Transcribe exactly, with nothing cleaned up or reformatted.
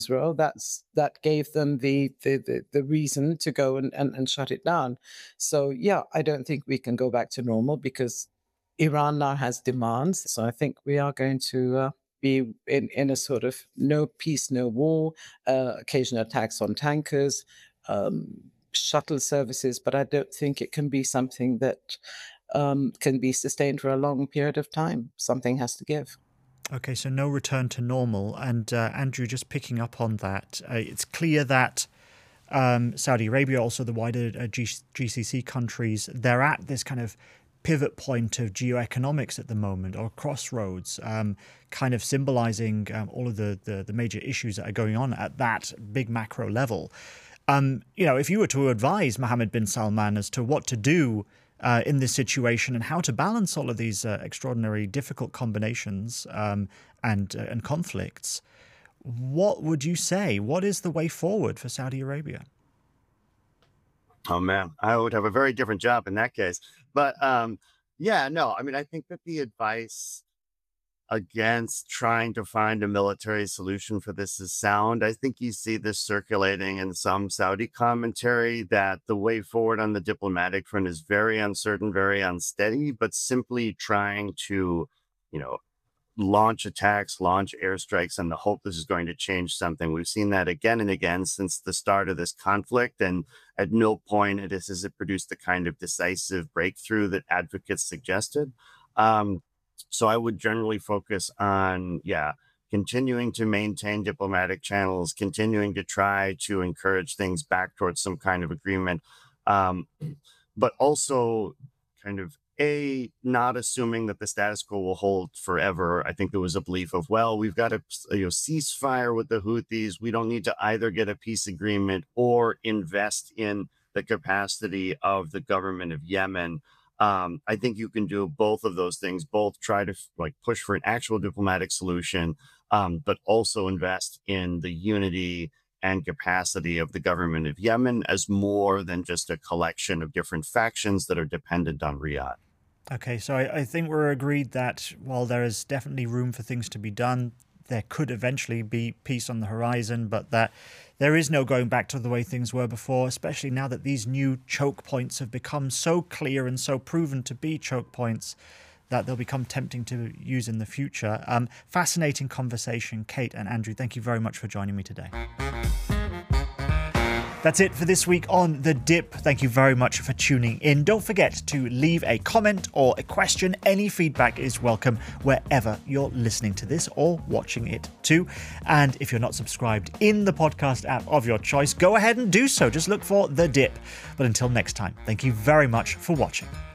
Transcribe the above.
Israel. That's that gave them the the the, the reason to go and, and, and shut it down. So yeah, I don't think we can go back to normal because Iran now has demands. So I think we are going to uh, be in, in a sort of no peace, no war, uh, occasional attacks on tankers, um, shuttle services, but I don't think it can be something that um, can be sustained for a long period of time. Something has to give. Okay, so no return to normal. And uh, Andrew, just picking up on that, uh, it's clear that um, Saudi Arabia, also the wider uh, G- GCC countries, they're at this kind of pivot point of geoeconomics at the moment, or crossroads, um, kind of symbolizing um, all of the, the, the major issues that are going on at that big macro level. Um, you know, if you were to advise Mohammed bin Salman as to what to do uh, in this situation and how to balance all of these uh, extraordinary, difficult combinations um, and uh, and conflicts, what would you say? What is the way forward for Saudi Arabia? Oh man, I would have a very different job in that case. But um, yeah, no, I mean, I think that the advice against trying to find a military solution for this is sound. I think you see this circulating in some Saudi commentary that the way forward on the diplomatic front is very uncertain, very unsteady, but simply trying to, you know, launch attacks, launch airstrikes, and the hope this is going to change something. We've seen that again and again since the start of this conflict, and at no point it is, has it produced the kind of decisive breakthrough that advocates suggested. Um, so I would generally focus on, yeah, continuing to maintain diplomatic channels, continuing to try to encourage things back towards some kind of agreement, um, but also kind of a not assuming that the status quo will hold forever. I think there was a belief of, well, we've got a you know ceasefire with the Houthis. We don't need to either get a peace agreement or invest in the capacity of the government of Yemen. Um, I think you can do both of those things, both try to like push for an actual diplomatic solution, um, but also invest in the unity and capacity of the government of Yemen as more than just a collection of different factions that are dependent on Riyadh. Okay, so I, I think we're agreed that while there is definitely room for things to be done, there could eventually be peace on the horizon, but that there is no going back to the way things were before, especially now that these new choke points have become so clear and so proven to be choke points that they'll become tempting to use in the future. Um, fascinating conversation. Kate and Andrew, thank you very much for joining me today. That's it for this week on The Dip. Thank you very much for tuning in. Don't forget to leave a comment or a question. Any feedback is welcome wherever you're listening to this or watching it too. And if you're not subscribed in the podcast app of your choice, go ahead and do so. Just look for The Dip. But until next time, thank you very much for watching.